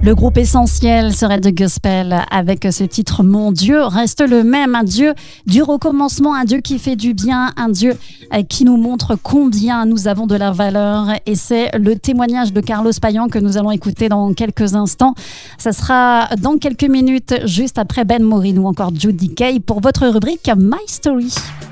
Le groupe Essentiel serait de gospel avec ce titre « Mon Dieu reste le même », un Dieu du recommencement, un Dieu qui fait du bien, un Dieu qui nous montre combien nous avons de la valeur. Et c'est le témoignage de Carlos Payan que nous allons écouter dans quelques instants. Ça sera dans quelques minutes, juste après Ben Morin ou encore Judy Kay pour votre rubrique My Story.